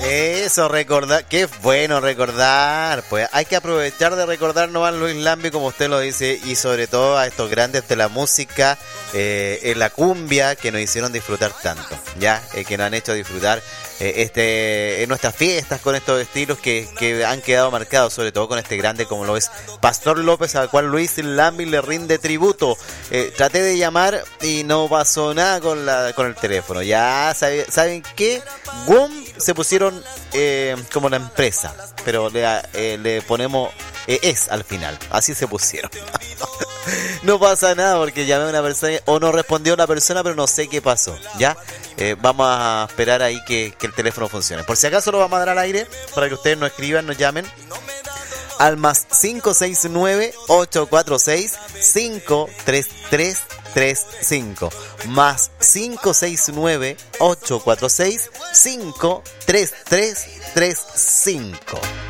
Eso, recordar, qué bueno recordar. Pues hay que aprovechar de recordar nomás Luis Lambi, como usted lo dice, y sobre todo a estos grandes de la música, en la cumbia, que nos hicieron disfrutar tanto, ya, que nos han hecho disfrutar en nuestras fiestas con estos estilos que han quedado marcados, sobre todo con este grande como lo es Pastor López, al cual Luis Lambi le rinde tributo. Traté de llamar y no pasó nada con el teléfono. Ya saben qué, WOM se pusieron como la empresa, pero le ponemos es al final, así se pusieron. No pasa nada porque llamé a una persona o no respondió una persona, pero no sé qué pasó, ¿ya? Vamos a esperar ahí que el teléfono funcione. Por si acaso lo vamos a dar al aire para que ustedes nos escriban, nos llamen al más 569-846-53335 más 569-846-53335.